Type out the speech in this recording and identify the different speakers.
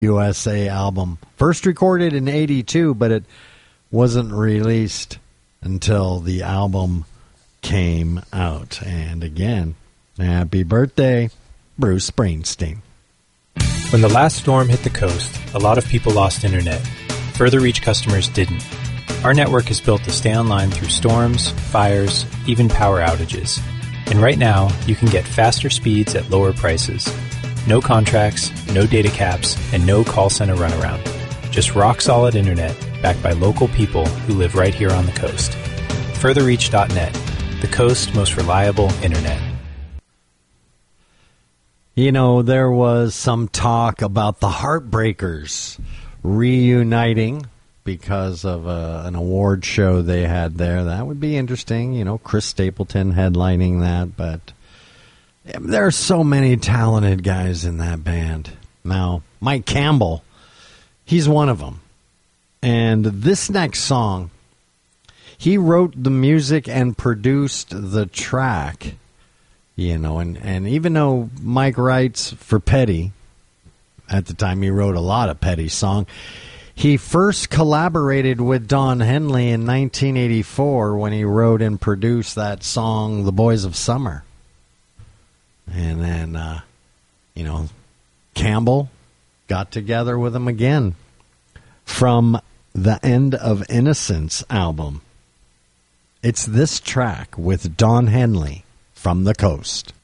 Speaker 1: USA album. First recorded in 82, but it wasn't released until the album came out. And again, happy birthday, Bruce Springsteen.
Speaker 2: When the last storm hit the coast, a lot of people lost internet. Further Reach customers didn't. Our network is built to stay online through storms, fires, even power outages. And right now, you can get faster speeds at lower prices. No contracts, no data caps, and no call center runaround. Just rock-solid internet backed by local people who live right here on the coast. Furtherreach.net, the coast's most reliable internet.
Speaker 1: You know, there was some talk about the Heartbreakers reuniting because of an award show they had there. That would be interesting. You know, Chris Stapleton headlining that, but there are so many talented guys in that band. Now, Mike Campbell, he's one of them. And this next song, he wrote the music and produced the track. You know, and even though Mike writes for Petty, at the time he wrote a lot of Petty songs, he first collaborated with Don Henley in 1984 when he wrote and produced that song, The Boys of Summer. And then, you know, Campbell got together with him again from the End of Innocence album. It's this track with Don Henley from the Coast.